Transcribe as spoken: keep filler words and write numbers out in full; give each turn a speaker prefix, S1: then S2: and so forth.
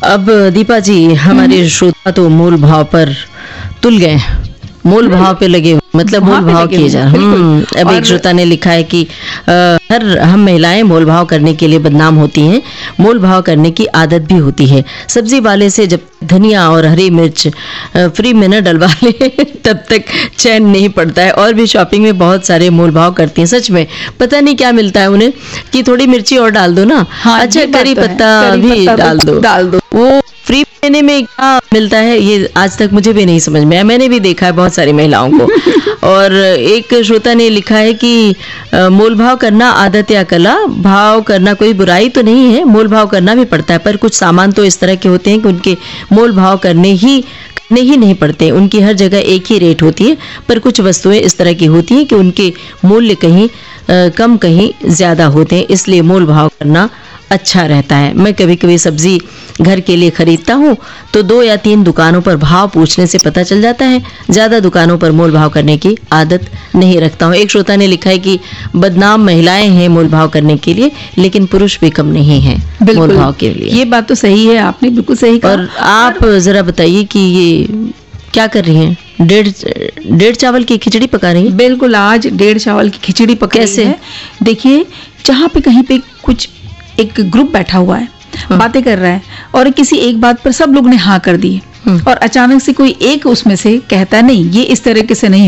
S1: अब दीपा जी, हमारे श्रोता तो मूल भाव पर तुल गए, मूल भाव पे लगे, मतलब मूल भाव किए जा रहे हैं। अब एक श्रोता ने लिखा है कि आ, हर हम महिलाएं मोल भाव करने के लिए बदनाम होती हैं, मोल भाव करने की आदत भी होती है। सब्जी वाले से जब धनिया और हरी मिर्च फ्री में न डलवा ले तब तक चैन नहीं पड़ता है। और भी शॉपिंग में बहुत सारे मोल भाव करती हैं। सच में पता नहीं क्या मिलता है उन्हें कि थोड़ी मिर्ची और डाल दो ना,
S2: हाँ,
S1: अच्छा करी पत्ता भी डाल दो
S2: डाल दो
S1: वो फ्री देने में क्या मिलता है ये आज तक मुझे भी नहीं समझ में आया। मैंने भी देखा है बहुत सारी महिलाओं को। और एक श्रोता ने लिखा है कि मोल भाव करना आदत या कला, भाव करना कोई बुराई तो नहीं है, मोल भाव करना भी पड़ता है, पर कुछ सामान तो इस तरह के होते हैं कि उनके मोल भाव करने ही करने ही नहीं पड़ते। उनकी हर जगह एक ही रेट होती है, पर कुछ वस्तुएं इस तरह की होती हैं कि उनके मूल्य कहीं आ, कम कहीं ज्यादा होते हैं, इसलिए मोल भाव करना अच्छा रहता है। मैं कभी कभी सब्जी घर के लिए खरीदता हूँ तो दो या तीन दुकानों पर भाव पूछने से पता चल जाता है, ज्यादा दुकानों पर मोल भाव करने की आदत नहीं रखता हूँ। एक श्रोता ने लिखा है कि बदनाम महिलाएं हैं मोल भाव करने के लिए, लेकिन पुरुष भी कम नहीं है मोल भाव के लिए।
S2: ये बात तो सही है, आपने बिल्कुल सही कहा।
S1: और आप जरा बताइए कि ये क्या कर रही हैं? डेढ़ डेढ़ चावल की खिचड़ी पका रही हैं?
S2: बिल्कुल, आज डेढ़ चावल की खिचड़ी पका रही
S1: कैसे?
S2: है। देखिए, जहाँ पे कहीं पे कुछ एक ग्रुप बैठा हुआ है, बातें कर रहा है, और किसी एक बात पर सब लोग ने हाँ कर दी, और अचानक से कोई एक उसमें से कहता है नहीं, ये इस तरीके से नहीं